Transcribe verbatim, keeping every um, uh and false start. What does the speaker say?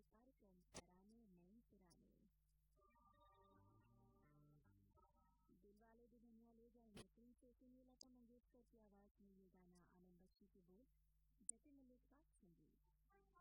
कार्यक्रम तराने नए पुराने। दिलवाले दुल्हनिया ले जाएंगे फिल्म से सुनिए लता मंगेशकर की आवाज में ये गाना, आनंद बख्शी के बोल, जतिन मलिक का संगीत।